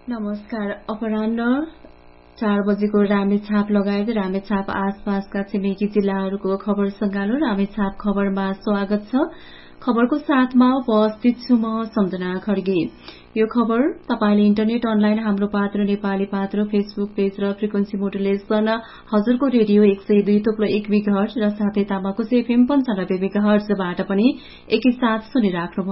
नमस्कार। अपराह्न 4 बजेको रामेछाप लगायत रामेछाप आसपासका छिमेकी जिल्लाहरूको खबर संगालो रामेछाप खबरमा स्वागत छ। खबरको साथमा उपस्थित छु म सम्झना खड्गे। यो खबर तपाईले इन्टरनेट अनलाइन हाम्रो पात्र नेपाली पात्र फेसबुक पेज र फ्रिक्वेन्सी मोडुलेसन हजुरको रेडियो 102.1 मेगाहर्ज र साथै तामाको एफएम 95 मेगाहर्जबाट पनि एकैसाथ सुनिराख्नु